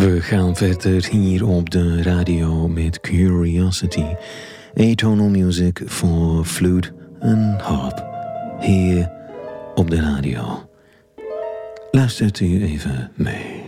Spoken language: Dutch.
We gaan verder hier op de radio met Curiosity. Atonal music voor flute en harp. Hier op de radio. Luistert u even mee.